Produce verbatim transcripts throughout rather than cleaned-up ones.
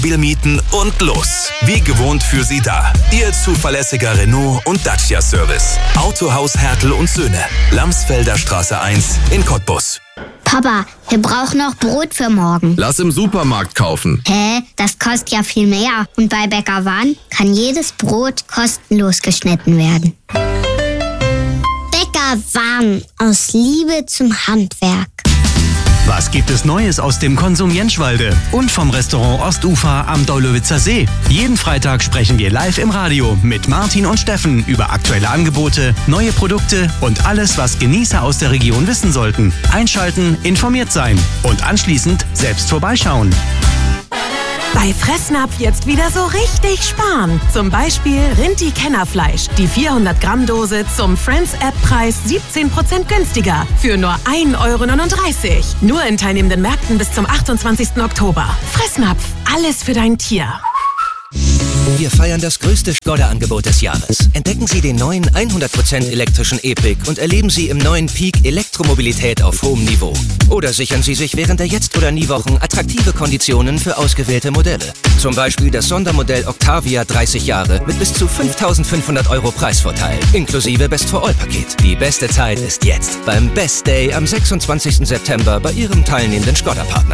Mobil mieten und los. Wie gewohnt für Sie da. Ihr zuverlässiger Renault und Dacia-Service. Autohaus Hertel und Söhne. Lamsfelder Straße eins in Cottbus. Papa, wir brauchen noch Brot für morgen. Lass im Supermarkt kaufen. Hä? Das kostet ja viel mehr. Und bei Bäcker Wahn kann jedes Brot kostenlos geschnitten werden. Bäcker Wahn. Aus Liebe zum Handwerk. Was gibt es Neues aus dem Konsum Jenschwalde und vom Restaurant Ostufer am Dollowitzer See? Jeden Freitag sprechen wir live im Radio mit Martin und Steffen über aktuelle Angebote, neue Produkte und alles, was Genießer aus der Region wissen sollten. Einschalten, informiert sein und anschließend selbst vorbeischauen. Bei Fressnapf jetzt wieder so richtig sparen. Zum Beispiel Rinti-Kennerfleisch. Die vierhundert Gramm Dose zum Friends-App-Preis siebzehn Prozent günstiger. Für nur ein Euro neununddreißig. Nur in teilnehmenden Märkten bis zum achtundzwanzigsten Oktober. Fressnapf. Alles für dein Tier. Wir feiern das größte Skoda-Angebot des Jahres. Entdecken Sie den neuen hundert Prozent elektrischen E-Pick und erleben Sie im neuen Peak Elektromobilität auf hohem Niveau. Oder sichern Sie sich während der Jetzt- oder Nie-Wochen attraktive Konditionen für ausgewählte Modelle. Zum Beispiel das Sondermodell Octavia dreißig Jahre mit bis zu fünftausendfünfhundert Euro Preisvorteil, inklusive Best-for-All-Paket. Die beste Zeit ist jetzt beim Best Day am sechsundzwanzigsten September bei Ihrem teilnehmenden Skoda-Partner.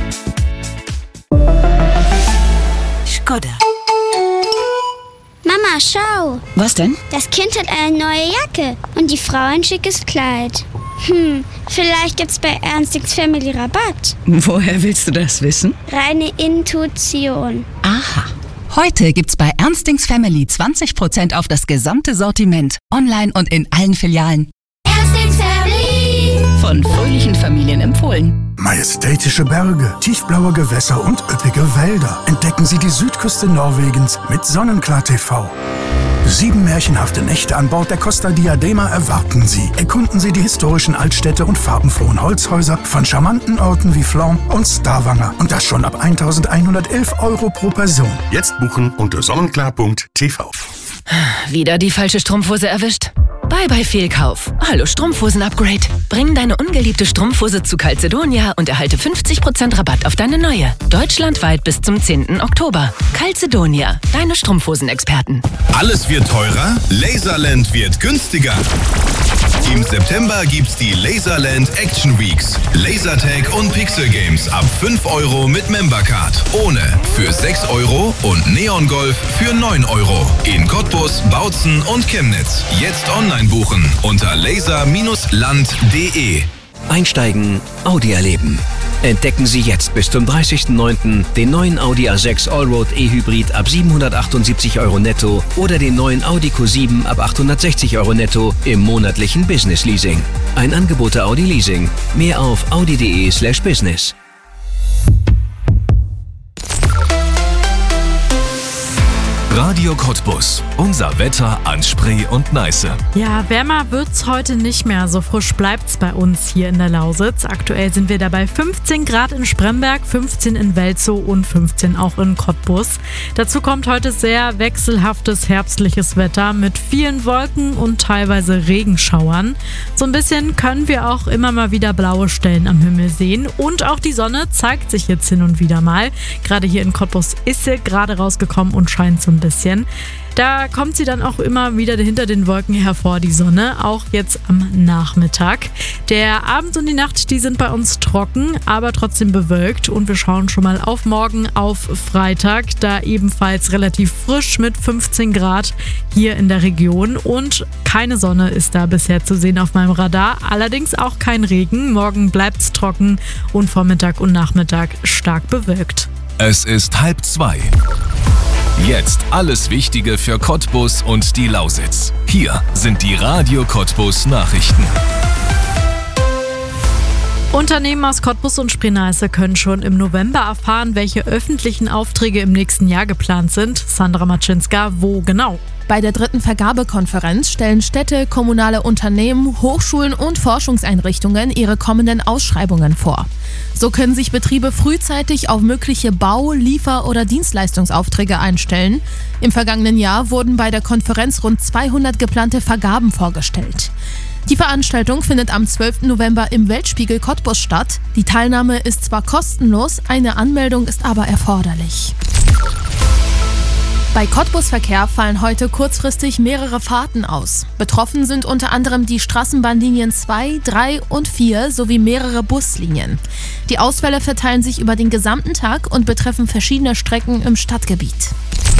Skoda. Mama, schau. Was denn? Das Kind hat eine neue Jacke und die Frau ein schickes Kleid. Hm, vielleicht gibt's bei Ernstings Family Rabatt. Woher willst du das wissen? Reine Intuition. Aha. Heute gibt's bei Ernstings Family zwanzig Prozent auf das gesamte Sortiment. Online und in allen Filialen. Ernstings Family. Von fröhlichen Familien empfohlen. Majestätische Berge, tiefblaue Gewässer und üppige Wälder. Entdecken Sie die Südküste Norwegens mit Sonnenklar T V. Sieben märchenhafte Nächte an Bord der Costa Diadema erwarten Sie. Erkunden Sie die historischen Altstädte und farbenfrohen Holzhäuser von charmanten Orten wie Flom und Stavanger. Und das schon ab eintausendeinhundertelf Euro pro Person. Jetzt buchen unter sonnenklar punkt t v. Wieder die falsche Strumpfhose erwischt? Bye bye Fehlkauf. Hallo Strumpfhosen-Upgrade. Bring deine ungeliebte Strumpfhose zu Calzedonia und erhalte fünfzig Prozent Rabatt auf deine neue. Deutschlandweit bis zum zehnten Oktober. Calzedonia, deine Strumpfhosenexperten. Alles wird teurer, Laserland wird günstiger. Im September gibt's die Laserland Action Weeks. Lasertag und Pixel Games ab fünf Euro mit Membercard. Ohne für sechs Euro und Neon Golf für neun Euro. In Cottbus, Bautzen und Chemnitz. Jetzt online buchen unter laser Bindestrich land punkt de. Einsteigen, Audi erleben. Entdecken Sie jetzt bis zum dreißigsten neunten den neuen Audi A sechs Allroad E-Hybrid ab siebenhundertachtundsiebzig Euro netto oder den neuen Audi Q sieben ab achthundertsechzig Euro netto im monatlichen Business Leasing. Ein Angebot der Audi Leasing. Mehr auf audi punkt de slash business. Radio Cottbus. Unser Wetter an Spree und Neiße. Ja, wärmer wird's heute nicht mehr. So frisch bleibt's bei uns hier in der Lausitz. Aktuell sind wir dabei fünfzehn Grad in Spremberg, fünfzehn in Welzow und fünfzehn auch in Cottbus. Dazu kommt heute sehr wechselhaftes herbstliches Wetter mit vielen Wolken und teilweise Regenschauern. So ein bisschen können wir auch immer mal wieder blaue Stellen am Himmel sehen. Und auch die Sonne zeigt sich jetzt hin und wieder mal. Gerade hier in Cottbus ist sie gerade rausgekommen und scheint so ein bisschen. Da kommt sie dann auch immer wieder hinter den Wolken hervor, die Sonne, auch jetzt am Nachmittag. Der Abend und die Nacht, die sind bei uns trocken, aber trotzdem bewölkt und wir schauen schon mal auf morgen, auf Freitag, da ebenfalls relativ frisch mit fünfzehn Grad hier in der Region und keine Sonne ist da bisher zu sehen auf meinem Radar, allerdings auch kein Regen. Morgen bleibt es trocken und Vormittag und Nachmittag stark bewölkt. Es ist halb zwei. Jetzt alles Wichtige für Cottbus und die Lausitz. Hier sind die Radio Cottbus Nachrichten. Unternehmen aus Cottbus und Spree-Neiße können schon im November erfahren, welche öffentlichen Aufträge im nächsten Jahr geplant sind. Sandra Matschinska, wo genau? Bei der dritten Vergabekonferenz stellen Städte, kommunale Unternehmen, Hochschulen und Forschungseinrichtungen ihre kommenden Ausschreibungen vor. So können sich Betriebe frühzeitig auf mögliche Bau-, Liefer- oder Dienstleistungsaufträge einstellen. Im vergangenen Jahr wurden bei der Konferenz rund zweihundert geplante Vergaben vorgestellt. Die Veranstaltung findet am zwölften November im Weltspiegel Cottbus statt. Die Teilnahme ist zwar kostenlos, eine Anmeldung ist aber erforderlich. Bei Cottbus Verkehr fallen heute kurzfristig mehrere Fahrten aus. Betroffen sind unter anderem die Straßenbahnlinien zwei, drei und vier sowie mehrere Buslinien. Die Ausfälle verteilen sich über den gesamten Tag und betreffen verschiedene Strecken im Stadtgebiet.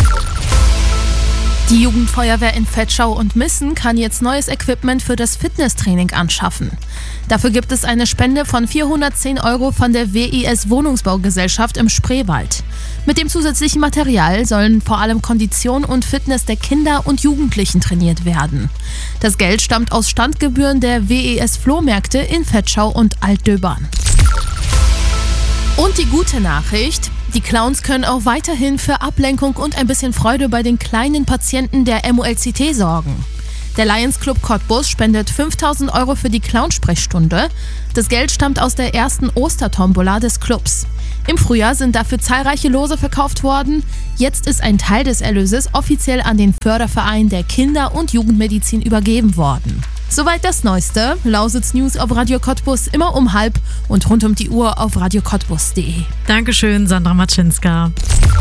Die Jugendfeuerwehr in Vetschau und Missen kann jetzt neues Equipment für das Fitnesstraining anschaffen. Dafür gibt es eine Spende von vierhundertzehn Euro von der W I S Wohnungsbaugesellschaft im Spreewald. Mit dem zusätzlichen Material sollen vor allem Kondition und Fitness der Kinder und Jugendlichen trainiert werden. Das Geld stammt aus Standgebühren der W E S Flohmärkte in Vetschau und Altdöbern. Und die gute Nachricht: Die Clowns können auch weiterhin für Ablenkung und ein bisschen Freude bei den kleinen Patienten der M O L C T sorgen. Der Lions Club Cottbus spendet fünftausend Euro für die Clownsprechstunde. Das Geld stammt aus der ersten Ostertombola des Clubs. Im Frühjahr sind dafür zahlreiche Lose verkauft worden. Jetzt ist ein Teil des Erlöses offiziell an den Förderverein der Kinder- und Jugendmedizin übergeben worden. Soweit das Neueste. Lausitz News auf Radio Cottbus immer um halb und rund um die Uhr auf radio cottbus punkt de. Dankeschön, Sandra Matschinska.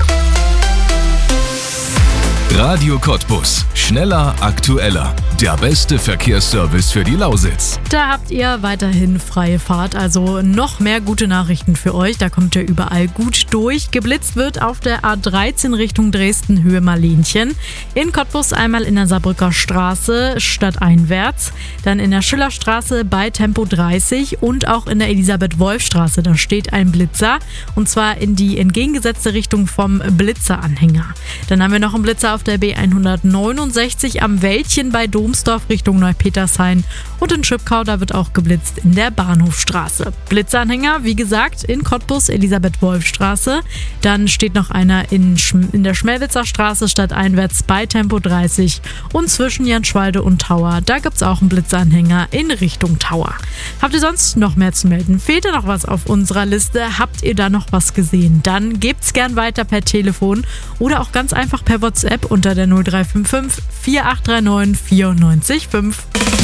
Radio Cottbus. Schneller, aktueller. Der beste Verkehrsservice für die Lausitz. Da habt ihr weiterhin freie Fahrt, also noch mehr gute Nachrichten für euch. Da kommt ihr überall gut durch. Geblitzt wird auf der A dreizehn Richtung Dresden Höhe Marlenchen. In Cottbus einmal in der Saarbrücker Straße stadteinwärts. Dann in der Schillerstraße bei Tempo dreißig und auch in der Elisabeth-Wolf-Straße. Da steht ein Blitzer und zwar in die entgegengesetzte Richtung vom Blitzeranhänger. Dann haben wir noch einen Blitzer auf der B hundertneunundsechzig am Wäldchen bei Domsdorf Richtung Neupetershain und in Schipkau, da wird auch geblitzt in der Bahnhofstraße. Blitzanhänger, wie gesagt, in Cottbus, Elisabeth-Wolf-Straße. Dann steht noch einer in, Schm- in der Schmelwitzer Straße stadteinwärts bei Tempo dreißig und zwischen Janschwalde und Tauer, da gibt es auch einen Blitzanhänger in Richtung Tauer. Habt ihr sonst noch mehr zu melden? Fehlt da noch was auf unserer Liste? Habt ihr da noch was gesehen? Dann gebt's gern weiter per Telefon oder auch ganz einfach per WhatsApp unter der null drei fünf fünf vier acht drei neun vier neun fünf.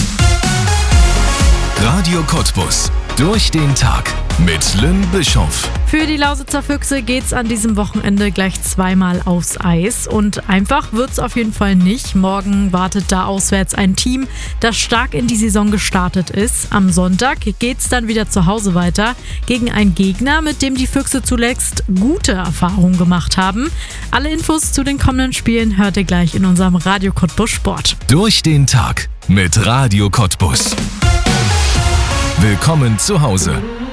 Radio Cottbus. Durch den Tag mit Lynn Bischoff. Für die Lausitzer Füchse geht's an diesem Wochenende gleich zweimal aufs Eis und einfach wird's auf jeden Fall nicht. Morgen wartet da auswärts ein Team, das stark in die Saison gestartet ist. Am Sonntag geht's dann wieder zu Hause weiter gegen einen Gegner, mit dem die Füchse zuletzt gute Erfahrungen gemacht haben. Alle Infos zu den kommenden Spielen hört ihr gleich in unserem Radio Cottbus Sport. Durch den Tag mit Radio Cottbus. Willkommen zu Hause.